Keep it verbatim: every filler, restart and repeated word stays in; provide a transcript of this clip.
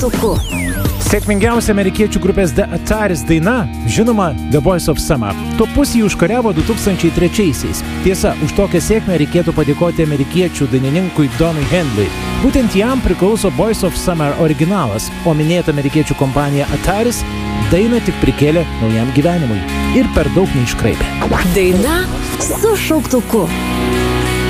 šauktuku. Sėkmingiausia amerikiečių grupės The Ataris daina, žinoma, The Voice of Summer. Tuo pusį užkariavo du tūkstančiai trečiaisiais. Tiesa, už tokią sėkmę reikėtų padėkoti amerikiečių dainininkui Donui Henley. Būtent jam priklauso Voice of Summer originalas, o minėta amerikiečių kompanija Ataris dainą tik prikėlė naujam gyvenimui ir per daug neiškraipė. Daina su šauktuku.